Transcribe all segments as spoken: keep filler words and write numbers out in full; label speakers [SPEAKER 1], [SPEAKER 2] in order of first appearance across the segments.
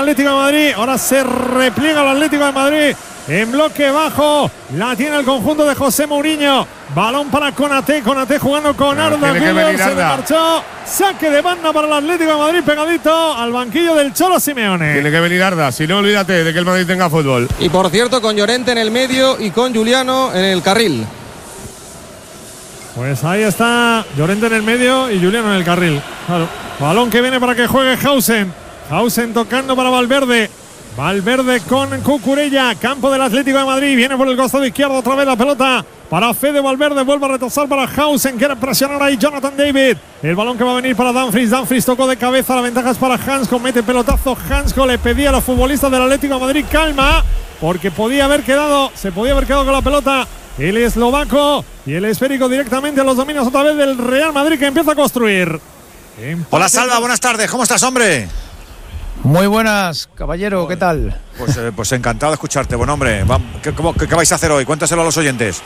[SPEAKER 1] Atlético de Madrid. Ahora se repliega el Atlético de Madrid en bloque bajo. La tiene el conjunto de José Mourinho. Balón para Konaté. Konaté jugando con no, Arda Güler. Se le marchó. Saque de banda para el Atlético de Madrid, pegadito al banquillo del Cholo Simeone.
[SPEAKER 2] Tiene que venir Arda, si no olvídate de que el Madrid tenga fútbol.
[SPEAKER 3] Y por cierto, con Llorente en el medio y con Juliano en el carril.
[SPEAKER 1] Pues ahí está Llorente en el medio y Juliano en el carril. Claro. Balón que viene para que juegue Hausen. Hausen tocando para Valverde. Valverde con Cucurella. Campo del Atlético de Madrid. Viene por el costado izquierdo otra vez la pelota para Fede Valverde. Vuelve a retrasar para Hausen. Quiere presionar ahí Jonathan David. El balón que va a venir para Dumfries. Dumfries tocó de cabeza. La ventaja es para Hansko. Mete pelotazo. Hansko le pedía a los futbolistas del Atlético de Madrid calma, porque podía haber quedado, se podía haber quedado con la pelota el eslovaco, y el esférico directamente a los dominios otra vez del Real Madrid, que empieza a construir.
[SPEAKER 4] Empate. Hola Salva, buenas tardes, ¿cómo estás, hombre?
[SPEAKER 5] Muy buenas, caballero, ¿qué tal?
[SPEAKER 4] Pues, eh, pues encantado de escucharte, buen hombre. ¿Qué, cómo, qué, ¿Qué vais a hacer hoy? Cuéntaselo a los oyentes.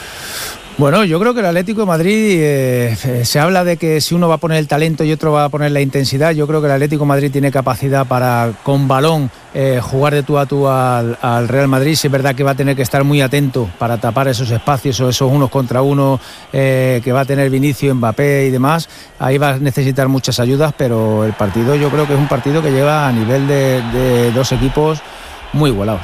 [SPEAKER 5] Bueno, yo creo que el Atlético de Madrid, eh, se habla de que si uno va a poner el talento y otro va a poner la intensidad. Yo creo que el Atlético de Madrid tiene capacidad para, con balón, eh, jugar de tú a tú al, al Real Madrid. Sí es verdad que va a tener que estar muy atento para tapar esos espacios o esos unos contra uno eh, que va a tener Vinicius, Mbappé y demás. Ahí va a necesitar muchas ayudas, pero el partido yo creo que es un partido que lleva a nivel de, de dos equipos muy igualados.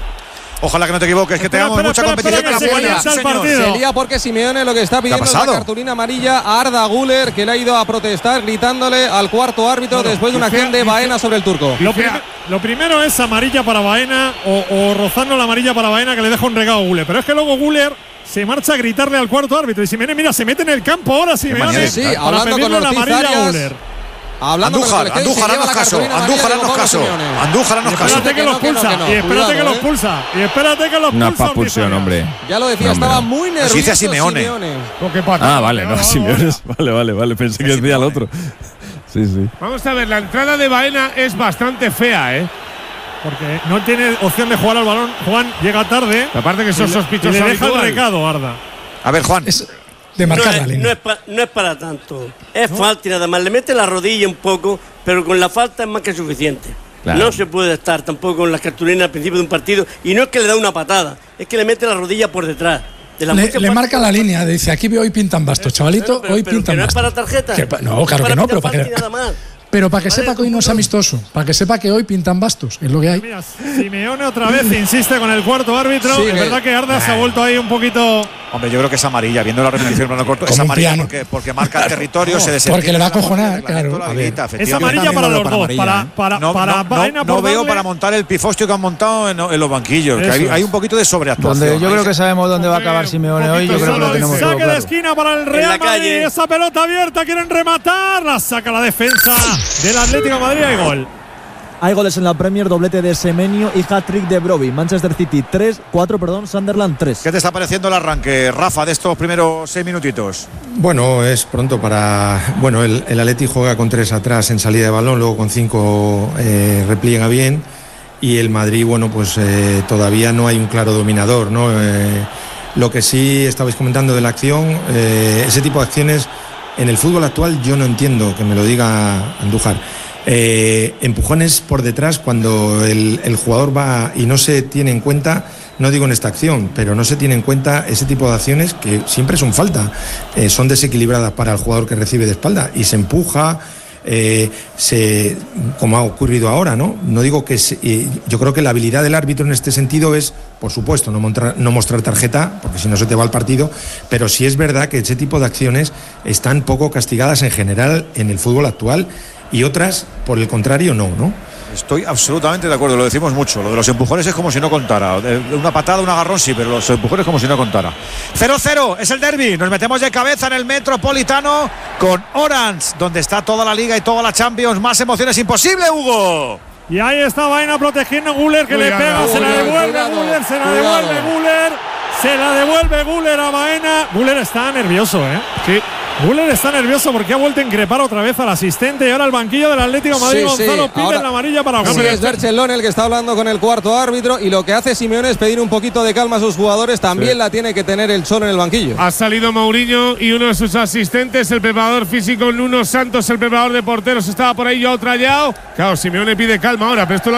[SPEAKER 4] Ojalá que no te equivoques, que
[SPEAKER 1] espera,
[SPEAKER 4] tengamos
[SPEAKER 1] espera,
[SPEAKER 4] mucha
[SPEAKER 1] espera,
[SPEAKER 4] competición.
[SPEAKER 1] espera, que se partido.
[SPEAKER 3] Se lía porque Simeone lo que está pidiendo es la cartulina amarilla a Arda Güler, que le ha ido a protestar gritándole al cuarto árbitro bueno, después de una acción de Baena sobre el turco.
[SPEAKER 1] Lo, prim lo primero es amarilla para Baena o, o rozando la amarilla para Baena, que le deja un regalo a Güler. Pero es que luego Güler se marcha a gritarle al cuarto árbitro y Simeone, mira, se mete en el campo ahora Simeone.
[SPEAKER 3] Sí, sí, hablando con
[SPEAKER 1] la amarilla a Güler.
[SPEAKER 3] Hablando
[SPEAKER 4] Andújar, Andújar, haznos caso, Andújar, haznos caso, Andújar, haznos caso.
[SPEAKER 1] Espérate que los pulsa, y espérate que los pulsa, y espérate que los pulsa.
[SPEAKER 6] Una expulsión, hombre.
[SPEAKER 3] Ya lo decía, estaba muy nervioso.
[SPEAKER 4] Dice a Simeone.
[SPEAKER 6] Ah, vale, no, Simeone. Vale, vale, vale, pensé que decía el otro. Sí, sí.
[SPEAKER 2] Vamos a ver, la entrada de Baena es bastante fea, ¿eh?
[SPEAKER 1] Porque no tiene opción de jugar al balón. Juan llega tarde.
[SPEAKER 2] Aparte que son sospechosos.
[SPEAKER 1] Y le deja el recado, Arda.
[SPEAKER 4] A ver, Juan.
[SPEAKER 7] Es de marcar
[SPEAKER 8] no,
[SPEAKER 7] la
[SPEAKER 8] es,
[SPEAKER 7] línea.
[SPEAKER 8] No es, pa, no es para tanto. Es ¿no? falta y nada más. Le mete la rodilla un poco, pero con la falta es más que suficiente. Claro. No se puede estar tampoco con las cartulinas al principio de un partido. Y no es que le da una patada, es que le mete la rodilla por detrás. De la
[SPEAKER 7] le le marca la línea, dice, aquí hoy pintan bastos, chavalito,
[SPEAKER 8] pero,
[SPEAKER 7] hoy
[SPEAKER 8] pero
[SPEAKER 7] pintan
[SPEAKER 8] que no
[SPEAKER 7] bastos.
[SPEAKER 8] ¿No es para tarjeta?
[SPEAKER 7] Que, no, claro que no, pero para que… Nada más. Pero para que sepa que hoy no es amistoso, para que sepa que hoy pintan bastos, es lo que hay.
[SPEAKER 1] Mira, Simeone otra vez insiste con el cuarto árbitro. Sí, es me... verdad que Arda se ha vuelto ahí un poquito.
[SPEAKER 4] Hombre, yo creo que es amarilla, viendo la repetición en plano corto, es amarilla porque, porque marca el territorio, no, se desentiende.
[SPEAKER 7] Porque le va a cojonar, claro.
[SPEAKER 4] Habilita,
[SPEAKER 1] es amarilla para los dos, para, para,
[SPEAKER 4] no,
[SPEAKER 1] para
[SPEAKER 4] no,
[SPEAKER 1] Baena.
[SPEAKER 4] No, no veo para montar el pifostio que han montado en, en los banquillos, que hay, hay un poquito de sobreactuación.
[SPEAKER 5] Donde yo creo que sabemos dónde va a acabar Simeone hoy, yo creo que lo tenemos todo
[SPEAKER 1] claro. Saque de esquina para el Real Madrid, esa pelota abierta, quieren rematar, la saca la defensa del Atlético de Madrid, hay gol.
[SPEAKER 9] Hay goles en la Premier, doblete de Semenyo y hat-trick de Brobbey. Manchester City tres, cuatro, perdón, Sunderland tres.
[SPEAKER 4] ¿Qué te está pareciendo el arranque, Rafa, de estos primeros seis minutitos?
[SPEAKER 10] Bueno, es pronto para… Bueno, el, el Atleti juega con tres atrás en salida de balón, luego con cinco eh, repliega bien, y el Madrid, bueno, pues eh, todavía no hay un claro dominador, ¿no? Eh, lo que sí estabais comentando de la acción, eh, ese tipo de acciones en el fútbol actual yo no entiendo, que me lo diga Andújar. Eh, empujones por detrás cuando el, el jugador va y no se tiene en cuenta, no digo en esta acción, pero no se tiene en cuenta ese tipo de acciones que siempre son falta, eh, son desequilibradas para el jugador que recibe de espalda y se empuja, eh, se, como ha ocurrido ahora, ¿no? No digo que se, eh, yo creo que la habilidad del árbitro en este sentido es, por supuesto, no mostrar, no mostrar tarjeta, porque si no se te va el partido, pero sí es verdad que ese tipo de acciones están poco castigadas en general en el fútbol actual. Y otras, por el contrario, no, ¿no?
[SPEAKER 4] Estoy absolutamente de acuerdo, lo decimos mucho. Lo de los empujones es como si no contara. Una patada, un agarrón, sí, pero los empujones como si no contara. cero cero, es el derbi. Nos metemos de cabeza en el Metropolitano con Orange, donde está toda la Liga y toda la Champions. Más emociones imposible, Hugo.
[SPEAKER 1] Y ahí está Baena protegiendo a Güler, que cuidado, le pega, cuidado, se la devuelve a Güler, se la cuidado. devuelve Güler, se la devuelve Güler a Baena. Güler está nervioso, ¿eh? Sí. Güler está nervioso porque ha vuelto a increpar otra vez al asistente y ahora el banquillo del Atlético de Madrid. Sí, Gonzalo sí. pide ahora, la amarilla para Güler.
[SPEAKER 3] Sí, es Berchelón el que está hablando con el cuarto árbitro y lo que hace Simeone es pedir un poquito de calma a sus jugadores. También sí. la tiene que tener el Cholo en el banquillo.
[SPEAKER 2] Ha salido Mourinho y uno de sus asistentes, el preparador físico Nuno Santos, el preparador de porteros, estaba por ahí yo trayado. Claro, Simeone pide calma ahora, pero esto lo